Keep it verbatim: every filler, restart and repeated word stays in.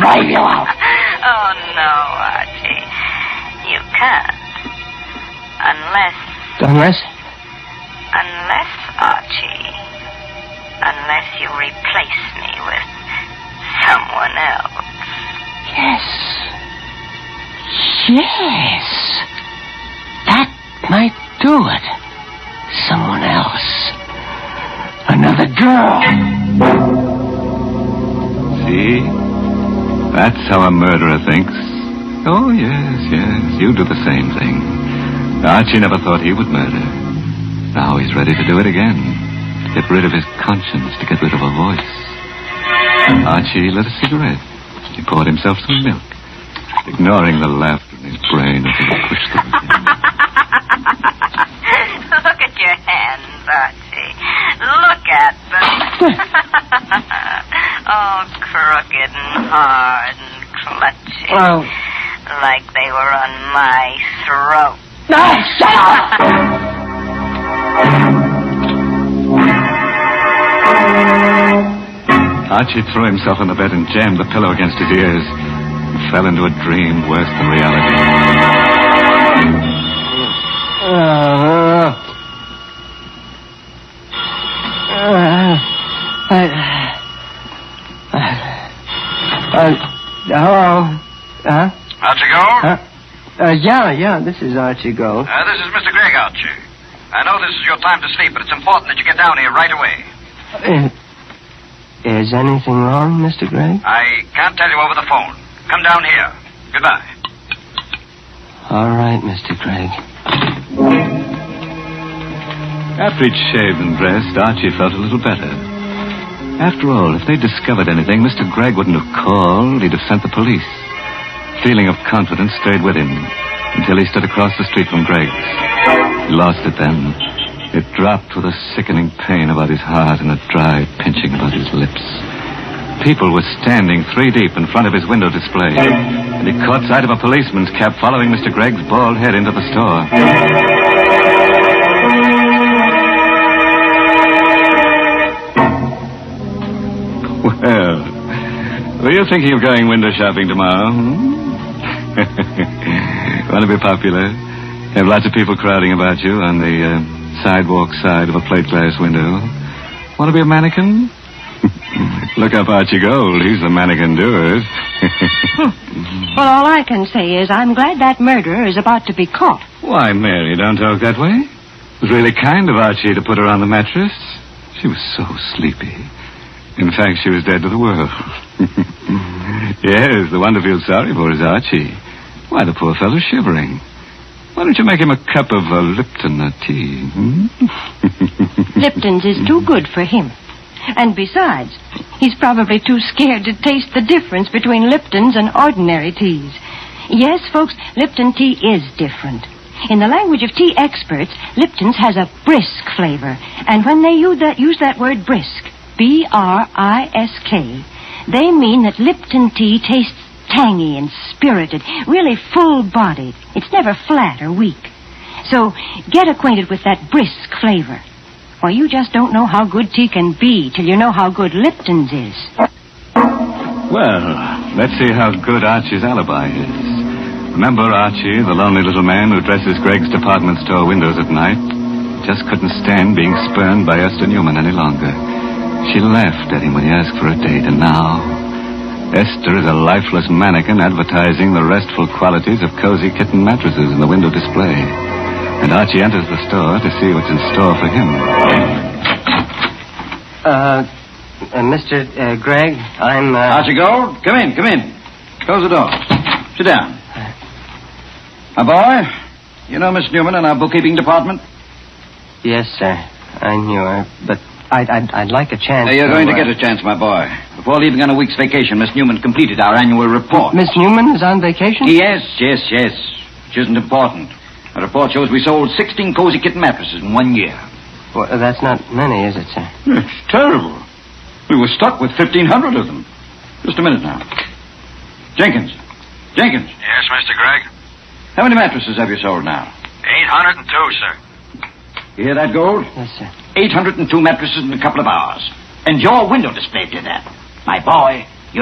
drive you out. Oh, no, Archie. You can't. Unless... Unless? Unless, Archie. Unless you replace me with someone else. Yes. Yes. That might do it. Someone else. Another girl. See? That's how a murderer thinks. Oh, yes, yes. You do the same thing. Archie never thought he would murder. Now he's ready to do it again. To get rid of his conscience, to get rid of a voice. Archie lit a cigarette. He poured himself some milk, ignoring the laughter in his brain as he pushed them again. Look at your hands, Archie. Look at them. All crooked and hard and clutching. Oh. Like they were on my throat. No, shut up! Archie threw himself on the bed and jammed the pillow against his ears. He fell into a dream worse than reality. Uh, uh, I, uh, uh, hello? Huh? Archie Gold? Huh? Uh, yeah, yeah, this is Archie Gold. Uh, this is Mister Gregg, Archie. I know this is your time to sleep, but it's important that you get down here right away. Uh, is anything wrong, Mister Gregg? I can't tell you over the phone. Come down here. Goodbye. All right, Mister Gregg. After he'd shaved and dressed, Archie felt a little better. After all, if they'd discovered anything, Mister Gregg wouldn't have called. He'd have sent the police. Feeling of confidence stayed with him until he stood across the street from Gregg's. He lost it then. It dropped with a sickening pain about his heart and a dry pinching about his lips. People were standing three deep in front of his window display, and he caught sight of a policeman's cap following Mister Gregg's bald head into the store. Well, were you thinking of going window shopping tomorrow? Hmm? Want to be popular? Have lots of people crowding about you on the uh, sidewalk side of a plate glass window. Want to be a mannequin? Look up Archie Gold. He's the mannequin doer. Well, all I can say is I'm glad that murderer is about to be caught. Why, Mary, don't talk that way. It was really kind of Archie to put her on the mattress. She was so sleepy. In fact, she was dead to the world. Yes, the one to feel sorry for is Archie. Why, the poor fellow's shivering. Why don't you make him a cup of uh, Lipton uh, tea? Hmm? Lipton's is too good for him. And besides, he's probably too scared to taste the difference between Lipton's and ordinary teas. Yes, folks, Lipton tea is different. In the language of tea experts, Lipton's has a brisk flavor. And when they use that, use that word brisk, B R I S K, they mean that Lipton tea tastes tangy and spirited, really full-bodied. It's never flat or weak. So get acquainted with that brisk flavor. Or you just don't know how good tea can be till you know how good Lipton's is. Well, let's see how good Archie's alibi is. Remember Archie, the lonely little man who dresses Gregg's department store windows at night? Just couldn't stand being spurned by Esther Newman any longer. She laughed at him when he asked for a date, and now Esther is a lifeless mannequin advertising the restful qualities of cozy kitten mattresses in the window display. And Archie enters the store to see what's in store for him. Uh, uh Mister Uh, Gregg, I'm, uh... Archie Gold, come in, come in. Close the door. Sit down. My boy, you know Miss Newman in our bookkeeping department? Yes, sir. I knew her, but I'd, I'd, I'd like a chance. Now, you're to, going to uh... get a chance, my boy. Before leaving on a week's vacation, Miss Newman completed our annual report. Miss Newman is on vacation? Yes, yes, yes. Which isn't important. The report shows we sold sixteen cozy kitten mattresses in one year. Well, that's not many, is it, sir? It's terrible. We were stuck with fifteen hundred of them. Just a minute now. Jenkins. Jenkins. Yes, Mister Gregg? How many mattresses have you sold now? eight hundred two, sir. You hear that, Gold? Yes, sir. eight hundred two mattresses in a couple of hours. And your window display did that. My boy,